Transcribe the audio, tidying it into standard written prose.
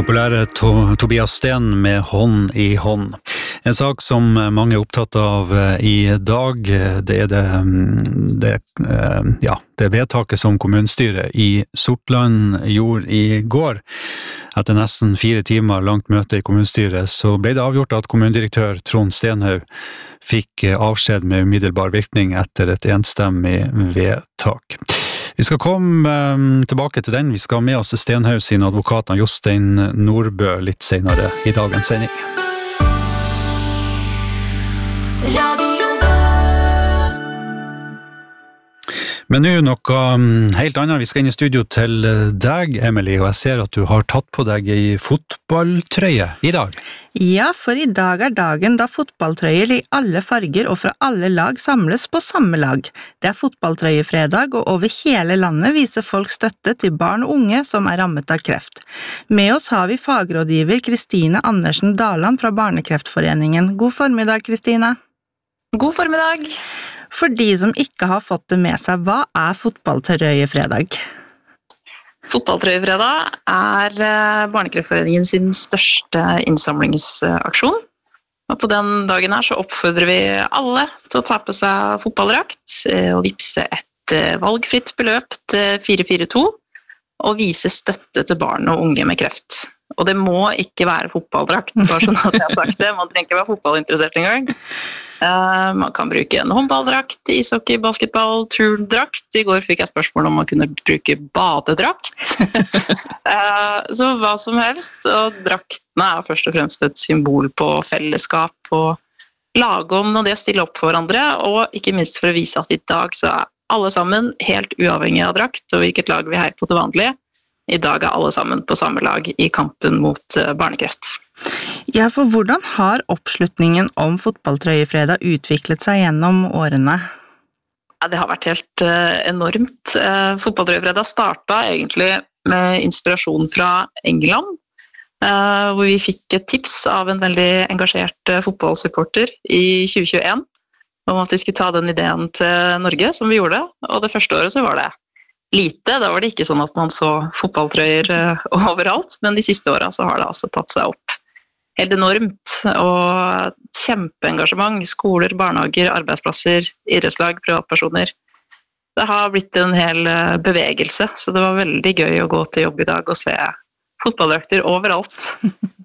Populære Tobias Sten med Hånd i hånd. En sak som mange er opptatt av i dag, det vedtaket som kommunestyret i Sortland gjorde i går. Etter nesten 4 timer langt møte i kommunestyret, så ble det avgjort at kommunedirektør Trond Stenhaug fikk avskjed med umiddelbar virkning etter et enstemmig vedtak. Vi skal komme tilbake til den. Vi skal ha med oss Stenhaug sin advokat Jostein Nordbø litt senere i dagens sending. Men nå noe helt annet. Vi skal inn i studio til deg, Emily, og jeg ser at du har tatt på deg en fotballtrøye i dag. Ja, for i dag dagen da fotballtrøyer i alle farger og fra alle lag samles på samme lag. Det fotballtrøyefredag, og over hele landet viser folk støtte til barn og unge som rammet av kreft. Med oss har vi fagrådgiver Kristine Andersen Daland fra Barnekreftforeningen. God formiddag, Kristine. God formiddag. For de som ikke har fått det med seg, hva fotballtrøyefredag? Fotballtrøyefredag Barnekreftforeningen sin største innsamlingsaksjon. Og på den dagen her så oppfordrer vi alle til å ta på seg fotballdrakt og vippse et valgfritt beløp til 442 og vise støtte til barn og unge med kreft. Og det må ikke være fotballdrakt, bare sånn at jeg har sagt det. Man trenger ikke være fotballinteressert engang. Man kan bruke en håndballdrakt, ishockey, basketball, turndrakt. I går fikk jeg spørsmål om man kunne bruke badedrakt. Så hva som helst. Og draktene først og fremst et symbol på fellesskap og lagånd og det å stille opp for hverandre. Og ikke minst for å vise at i dag så alle sammen helt uavhengig av drakt og hvilket lag vi heier på til vanlig. I dag alle sammen på samme lag i kampen mot barnekreft. Ja, for hvordan har oppslutningen om fotballtrøyefredag utviklet seg gjennom årene? Ja, det har vært helt enormt. Fotballtrøyefredag startet egentlig med inspirasjon fra England, hvor vi fikk et tips av en veldig engasjert fotballsupporter i 2021 om at vi skulle ta den ideen til Norge, som vi gjorde. Og det første året så var det lite, da var det ikke sånn at man så fotballtrøyer overalt, men de siste årene så har det altså tatt seg opp helt enormt, og kjempeengasjement, skoler, barnehager, arbeidsplasser, idrettslag, privatpersoner. Det har blitt en hel bevegelse, så det var veldig gøy å gå til jobb i dag og se fotballdrakter overalt.